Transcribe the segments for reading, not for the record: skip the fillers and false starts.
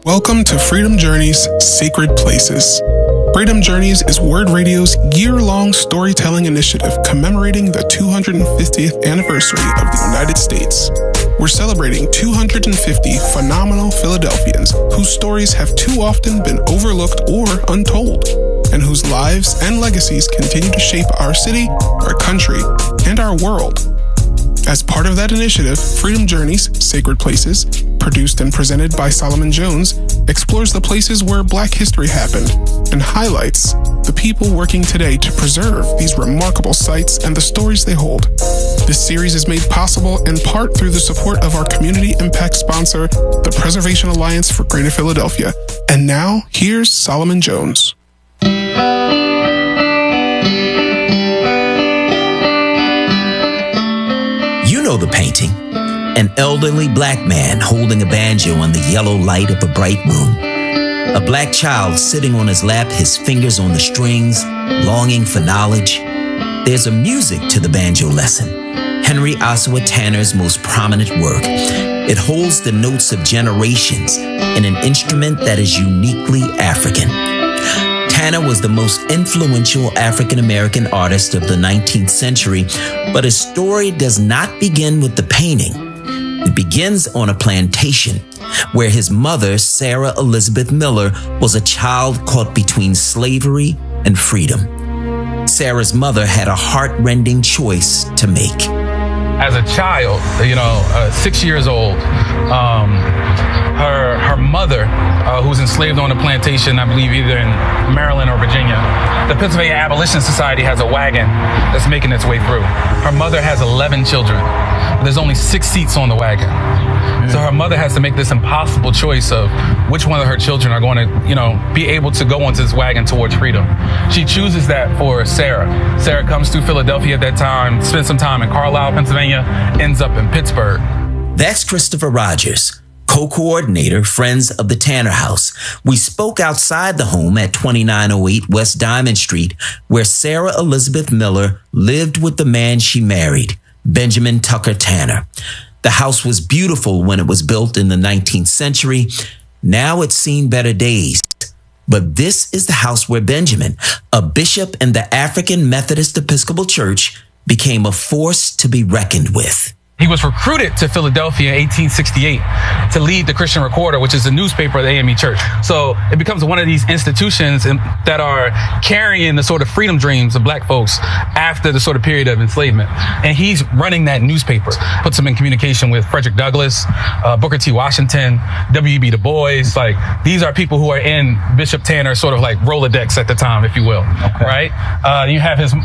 Welcome to Freedom Journey's Sacred Places. Freedom Journeys is Word Radio's year-long storytelling initiative commemorating the 250th anniversary of the United States. We're celebrating 250 phenomenal Philadelphians whose stories have too often been overlooked or untold, and whose lives and legacies continue to shape our city, our country, and our world. As part of that initiative, Freedom Journeys, Sacred Places, produced and presented by Solomon Jones, explores the places where Black history happened and highlights the people working today to preserve these remarkable sites and the stories they hold. This series is made possible in part through the support of our community impact sponsor, the Preservation Alliance for Greater Philadelphia. And now, here's Solomon Jones. You know the painting. An elderly Black man holding a banjo in the yellow light of a bright room. A Black child sitting on his lap, his fingers on the strings, longing for knowledge. There's a music to the banjo lesson, Henry Ossawa Tanner's most prominent work. It holds the notes of generations in an instrument that is uniquely African. Tanner was the most influential African-American artist of the 19th century, but his story does not begin with the painting. It begins on a plantation where his mother, Sarah Elizabeth Miller, was a child caught between slavery and freedom. Sarah's mother had a heart-rending choice to make. As a child, 6 years old, her mother, who was enslaved on a plantation, I believe either in Maryland or Virginia, the Pennsylvania Abolition Society has a wagon that's making its way through. Her mother has 11 children. There's only 6 seats on the wagon. So her mother has to make this impossible choice of which one of her children are going to, be able to go onto this wagon towards freedom. She chooses that for Sarah. Sarah comes to Philadelphia at that time, spends some time in Carlisle, Pennsylvania, ends up in Pittsburgh. That's Christopher Rogers, co-coordinator, Friends of the Tanner House. We spoke outside the home at 2908 West Diamond Street, where Sarah Elizabeth Miller lived with the man she married, Benjamin Tucker Tanner. The house was beautiful when it was built in the 19th century. Now it's seen better days. But this is the house where Benjamin, a bishop in the African Methodist Episcopal Church, became a force to be reckoned with. He was recruited to Philadelphia in 1868 to lead the Christian Recorder, which is the newspaper of the AME Church. So it becomes one of these institutions that are carrying the sort of freedom dreams of Black folks after the sort of period of enslavement. And he's running that newspaper, puts them in communication with Frederick Douglass, Booker T. Washington, W.E.B. Du Bois. Like, these are people who are in Bishop Tanner's sort of like Rolodex at the time, if you will. Okay. Right? You have his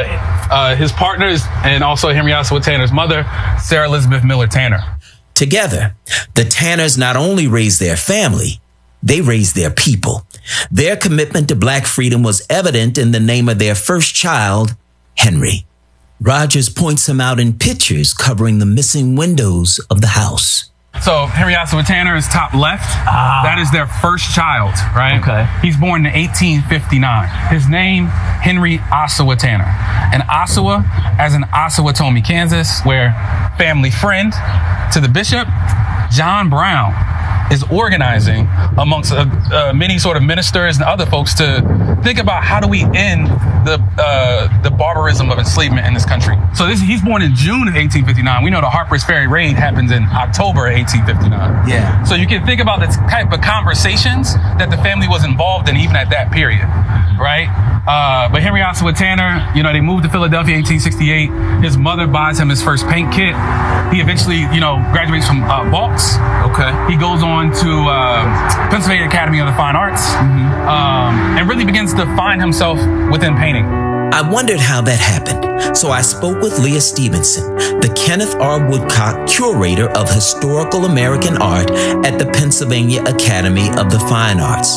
partners and also Henry Ossawa Tanner's mother, Sarah Elizabeth Miller Tanner. Together, the Tanners not only raised their family, they raised their people. Their commitment to Black freedom was evident in the name of their first child, Henry. Rogers points him out in pictures covering the missing windows of the house. So Henry Ossawa Tanner is top left. That is their first child, right? Okay. He's born in 1859. His name, Henry Ossawa Tanner. And Ossawa, as in Osawatomie, Kansas, where family friend to the bishop, John Brown, is organizing amongst many sort of ministers and other folks to think about how do we end the barbarism of enslavement in this country. So he's born in June of 1859. We know the Harper's Ferry raid happens in October of 1859. Yeah. So you can think about the type of conversations that the family was involved in even at that period, right? But Henry Ossawa Tanner, they moved to Philadelphia in 1868. His mother buys him his first paint kit. He eventually, graduates from Vaults. Okay. He goes on to Pennsylvania Academy of the Fine Arts, and really begins to find himself within painting. I wondered how that happened, so I spoke with Leah Stevenson, the Kenneth R. Woodcock Curator of Historical American Art at the Pennsylvania Academy of the Fine Arts.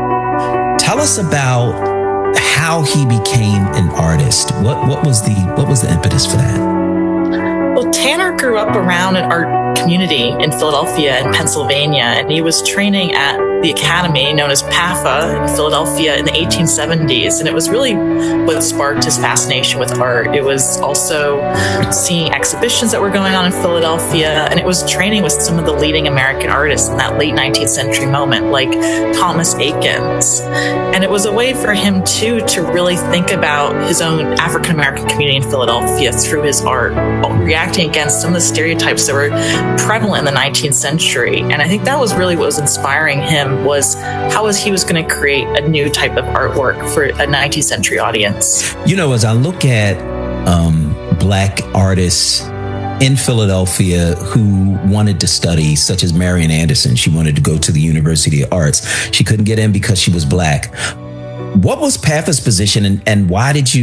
Tell us about how he became an artist. What was the impetus for that? Well, Tanner grew up around an art community in Philadelphia and Pennsylvania, and he was training at the academy known as PAFA in Philadelphia in the 1870s. And it was really what sparked his fascination with art. It was also seeing exhibitions that were going on in Philadelphia, and it was training with some of the leading American artists in that late 19th century moment, like Thomas Eakins. And it was a way for him, too, to really think about his own African American community in Philadelphia through his art, reacting against some of the stereotypes that were prevalent in the 19th century. And I think that was really what was inspiring him, was how he was going to create a new type of artwork for a 19th century audience. You know, as I look at Black artists in Philadelphia who wanted to study, such as Marian Anderson, she wanted to go to the University of Arts. She couldn't get in because she was Black. What was PAFA's position, and why did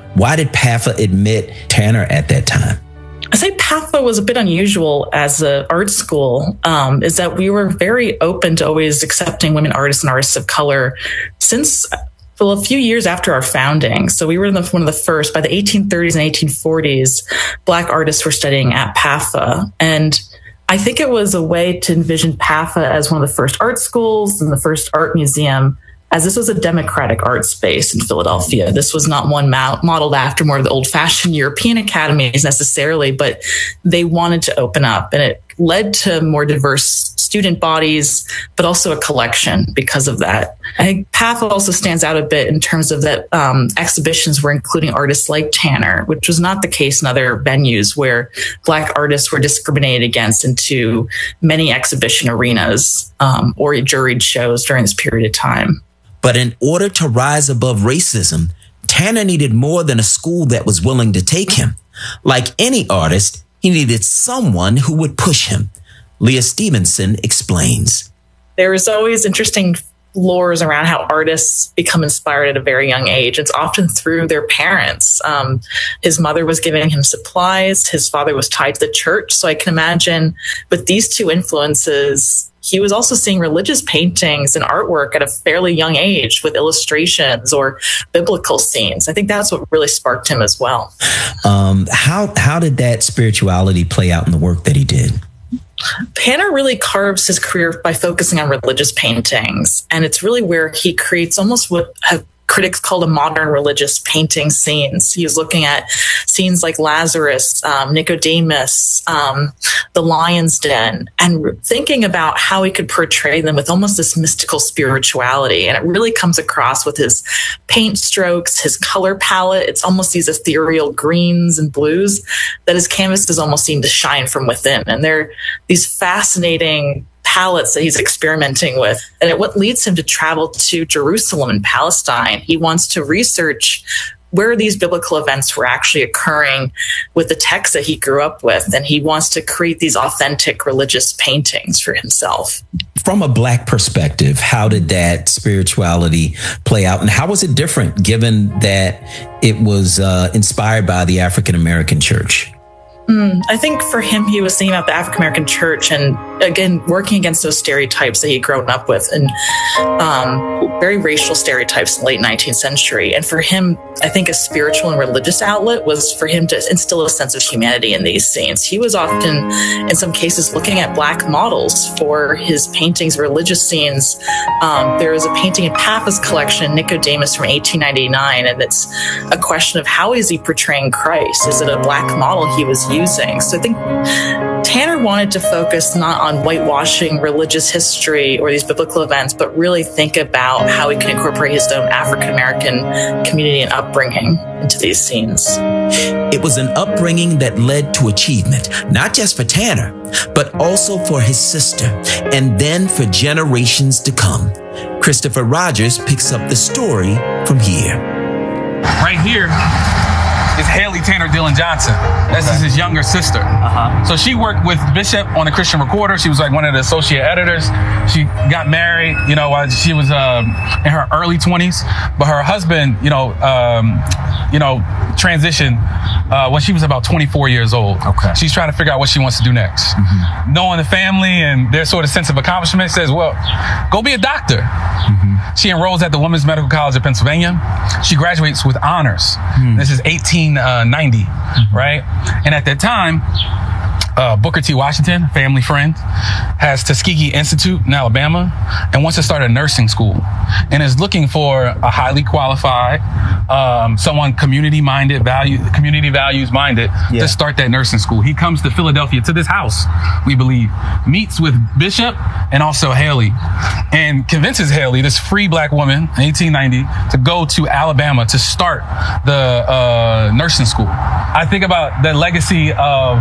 PAFA admit Tanner at that time? I say PAFA was a bit unusual as an art school, is that we were very open to always accepting women artists and artists of color since a few years after our founding. So we were one of the first. By the 1830s and 1840s, Black artists were studying at PAFA. And I think it was a way to envision PAFA as one of the first art schools and the first art museum, as this was a democratic art space in Philadelphia. This was not one modeled after more of the old-fashioned European academies necessarily, but they wanted to open up. And it led to more diverse student bodies, but also a collection because of that. I think PAFA also stands out a bit in terms of that exhibitions were including artists like Tanner, which was not the case in other venues where Black artists were discriminated against into many exhibition arenas or juried shows during this period of time. But in order to rise above racism, Tanner needed more than a school that was willing to take him. Like any artist, he needed someone who would push him. Leah Stevenson explains. There is always interesting lores around how artists become inspired at a very young age. It's often through their parents. His mother was giving him supplies. His father was tied to the church. So I can imagine with these two influences, he was also seeing religious paintings and artwork at a fairly young age with illustrations or biblical scenes. I think that's what really sparked him as well. How did that spirituality play out in the work that he did? Tanner really carves his career by focusing on religious paintings. And it's really where he creates almost what critics called a modern religious painting scenes. He was looking at scenes like Lazarus, Nicodemus, the Lion's Den, and thinking about how he could portray them with almost this mystical spirituality. And it really comes across with his paint strokes, his color palette. It's almost these ethereal greens and blues that his canvases almost seem to shine from within. And they're these fascinating palettes that he's experimenting with. And what leads him to travel to Jerusalem and Palestine. He wants to research where these biblical events were actually occurring with the text that he grew up with. And he wants to create these authentic religious paintings for himself. From a Black perspective, how did that spirituality play out? And how was it different given that it was inspired by the African American church? I think for him, he was thinking about the African American church and, again, working against those stereotypes that he'd grown up with and very racial stereotypes in the late 19th century. And for him, I think a spiritual and religious outlet was for him to instill a sense of humanity in these scenes. He was often, in some cases, looking at Black models for his paintings, religious scenes. There is a painting in PAFA's collection, Nicodemus from 1899, and it's a question of how is he portraying Christ? Is it a Black model he was using? So I think Tanner wanted to focus not on whitewashing religious history or these biblical events, but really think about how he can incorporate his own African-American community and upbringing into these scenes. It was an upbringing that led to achievement, not just for Tanner, but also for his sister, and then for generations to come. Christopher Rogers picks up the story from here. Right here is Haley Tanner Dillon Johnson. That's his younger sister. So she worked with Bishop on the Christian Recorder. She was like one of the associate editors. She got married, while she was in her early 20s. But her husband, transition when she was about 24 years old. Okay. She's trying to figure out what she wants to do next. Knowing the family and their sort of sense of accomplishment, says, well, go be a doctor. She enrolls at the Women's Medical College of Pennsylvania. She graduates with honors. This is 1890, right? And at that time, Booker T. Washington, family friend, has Tuskegee Institute in Alabama and wants to start a nursing school and is looking for a highly qualified, someone community values minded to start that nursing school. He comes to Philadelphia, to this house, we believe, meets with Bishop and also Haley, and convinces Haley, this free black woman, in 1890, to go to Alabama to start the nursing school. I think about the legacy of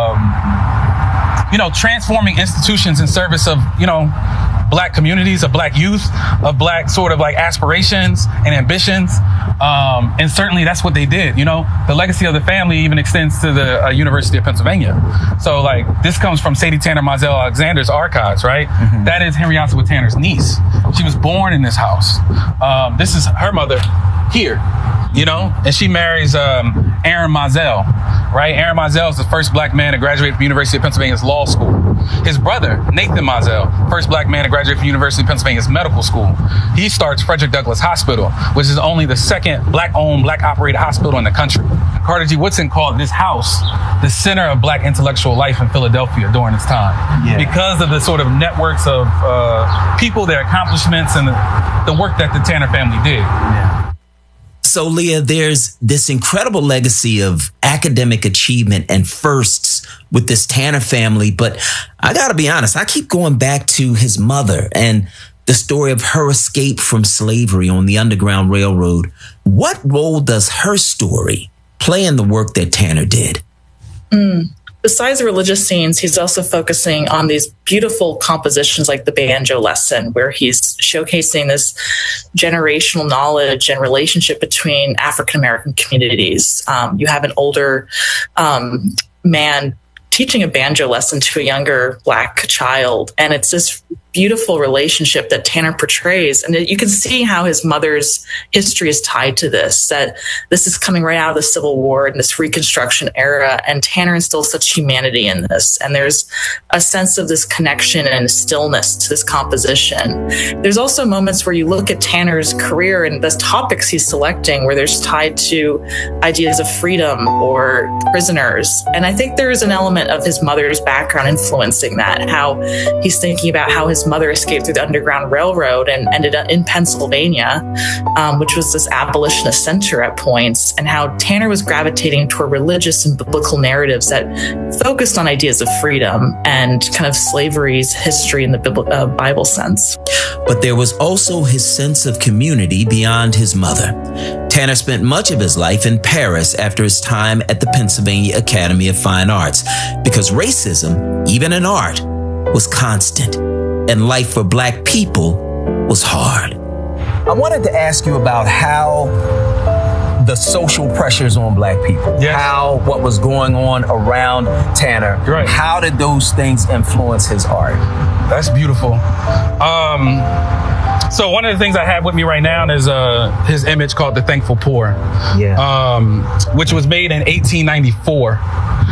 transforming institutions in service of, black communities, of black youth, of black sort of like aspirations and ambitions. And certainly that's what they did. The legacy of the family even extends to the University of Pennsylvania. So like this comes from Sadie Tanner Mizell Alexander's archives, right? That is Henry Ossawa Tanner's niece. She was born in this house. This is her mother here, and she marries Aaron Mizell, right? Aaron Mizell is the first black man to graduate from the University of Pennsylvania's law school. His brother, Nathan Mizell, first black man to graduate from the University of Pennsylvania's medical school. He starts Frederick Douglass Hospital, which is only the second black-owned, black-operated hospital in the country. Carter G. Woodson called this house the center of black intellectual life in Philadelphia during this time, because of the sort of networks of people, their accomplishments, and the work that the Tanner family did. So, Leah, there's this incredible legacy of academic achievement and firsts with this Tanner family. But I got to be honest, I keep going back to his mother and the story of her escape from slavery on the Underground Railroad. What role does her story play in the work that Tanner did? Besides the religious scenes, he's also focusing on these beautiful compositions like the Banjo Lesson, where he's showcasing this generational knowledge and relationship between African-American communities. You have an older man teaching a banjo lesson to a younger black child, and it's this beautiful relationship that Tanner portrays. And you can see how his mother's history is tied to this, that this is coming right out of the Civil War and this Reconstruction era, and Tanner instills such humanity in this. And there's a sense of this connection and stillness to this composition. There's also moments where you look at Tanner's career and the topics he's selecting where there's tied to ideas of freedom or prisoners. And I think there is an element of his mother's background influencing that, how he's thinking about how his mother escaped through the Underground Railroad and ended up in Pennsylvania, which was this abolitionist center at points, and how Tanner was gravitating toward religious and biblical narratives that focused on ideas of freedom and kind of slavery's history in the Bible sense. But there was also his sense of community beyond his mother. Tanner spent much of his life in Paris after his time at the Pennsylvania Academy of Fine Arts, because racism, even in art, was constant, and life for black people was hard. I wanted to ask you about how the social pressures on black people, how what was going on around Tanner, how did those things influence his art? That's beautiful. So one of the things I have with me right now is his image called The Thankful Poor, which was made in 1894.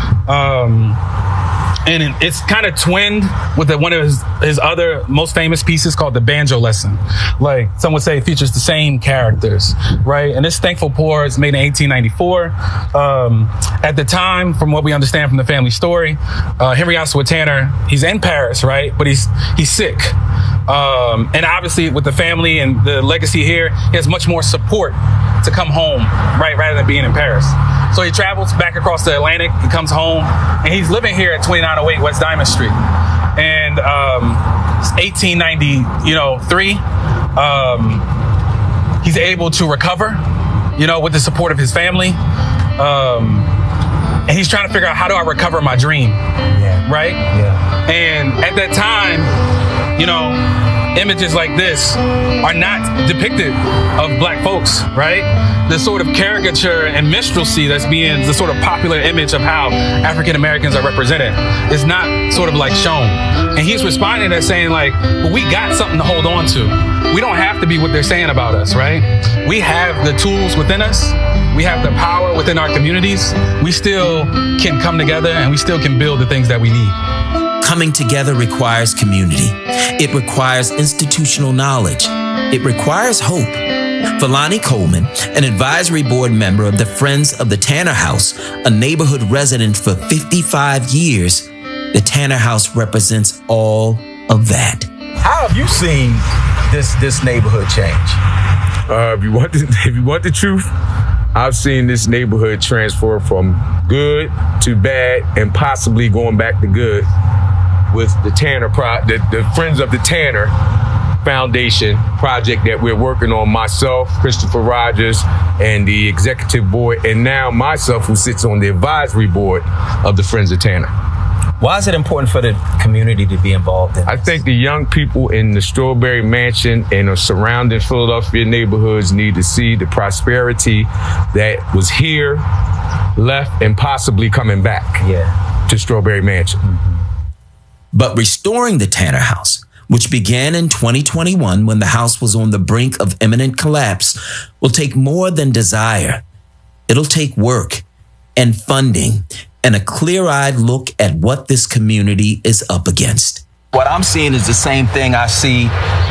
And it's kind of twinned with one of his other most famous pieces called The Banjo Lesson. Like some would say it features the same characters, right? And this Thankful Poor is made in 1894. At the time, from what we understand from the family story, Henry Ossawa Tanner, he's in Paris, right? But he's sick. And obviously with the family and the legacy here, he has much more support to come home, right? Rather than being in Paris. So he travels back across the Atlantic, he comes home, and he's living here at 2908 West Diamond Street. And 1893, he's able to recover, with the support of his family. And he's trying to figure out, how do I recover my dream? Right? And at that time, images like this are not depicted of black folks, right? The sort of caricature and minstrelsy that's being the sort of popular image of how African Americans are represented is not sort of like shown. And he's responding to saying like, well, we got something to hold on to. We don't have to be what they're saying about us, right? We have the tools within us. we have the power within our communities, we still can come together and we still can build the things that we need. Coming together requires community. It requires institutional knowledge. It requires hope. For Lonnie Coleman, an advisory board member of the Friends of the Tanner House, a neighborhood resident for 55 years, the Tanner House represents all of that. How have you seen this neighborhood change? If you want the truth, I've seen this neighborhood transfer from good to bad and possibly going back to good with the Tanner the Friends of the Tanner Foundation project that we're working on, myself, Christopher Rogers, and the executive board, and now myself, who sits on the advisory board of the Friends of Tanner. Why is it important for the community to be involved in this? I think the young people in the Strawberry Mansion and the surrounding Philadelphia neighborhoods need to see the prosperity that was here, left, and possibly coming back to Strawberry Mansion. Mm-hmm. But restoring the Tanner House, which began in 2021 when the house was on the brink of imminent collapse, will take more than desire. It'll take work and funding and a clear-eyed look at what this community is up against. What I'm seeing is the same thing I see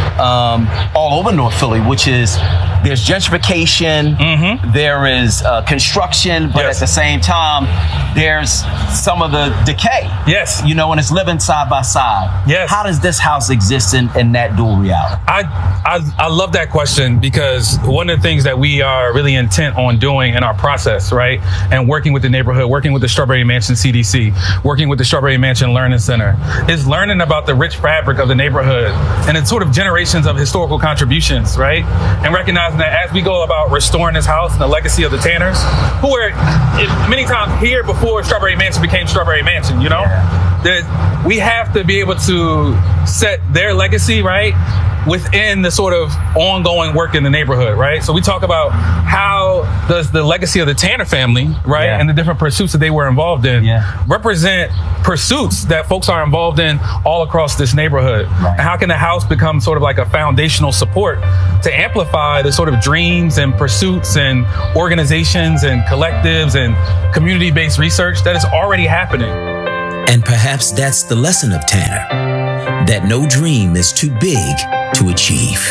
all over North Philly, which is there's gentrification, there is construction, but at the same time, there's some of the decay. Yes. You know, and it's living side by side. Yes. How does this house exist in that dual reality? I love that question, because one of the things that we are really intent on doing in our process, right, and working with the neighborhood, working with the Strawberry Mansion CDC, working with the Strawberry Mansion Learning Center, is learning about the rich fabric of the neighborhood and its sort of generations of historical contributions, right? And recognizing that as we go about restoring this house and the legacy of the Tanners, who were many times here before Strawberry Mansion became Strawberry Mansion, you know? That we have to be able to set their legacy, right, within the sort of ongoing work in the neighborhood, right? So we talk about how does the legacy of the Tanner family, right, and the different pursuits that they were involved in represent pursuits that folks are involved in all across this neighborhood. And how can the house become sort of like a foundational support to amplify the sort of dreams and pursuits and organizations and collectives and community-based research that is already happening? And perhaps that's the lesson of Tanner, that no dream is too big to achieve.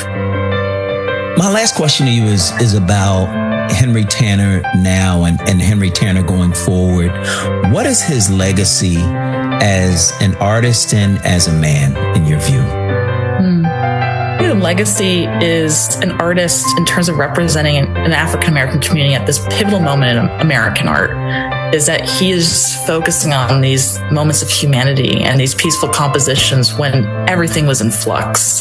My last question to you is about Henry Tanner now and Henry Tanner going forward. What is his legacy as an artist and as a man, in your view? The legacy is an artist in terms of representing an African-American community at this pivotal moment in American art, is that he is focusing on these moments of humanity and these peaceful compositions when everything was in flux.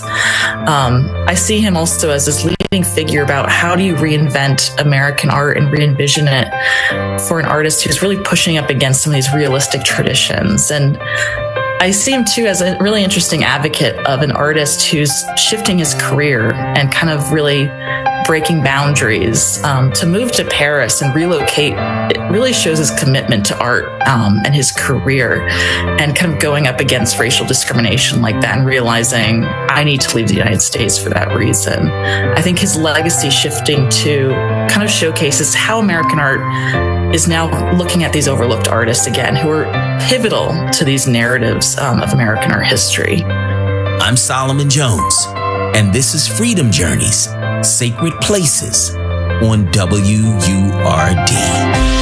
I see him also as this leading figure about how do you reinvent American art and re-envision it for an artist who's really pushing up against some of these realistic traditions. And I see him too as a really interesting advocate of an artist who's shifting his career and kind of really breaking boundaries. To move to Paris and relocate, it really shows his commitment to art and his career, and kind of going up against racial discrimination like that and realizing I need to leave the United States for that reason. I think his legacy shifting to kind of showcases how American art is now looking at these overlooked artists again, who are pivotal to these narratives of American art history. I'm Solomon Jones, and this is Freedom Journeys, Sacred Places on WURD.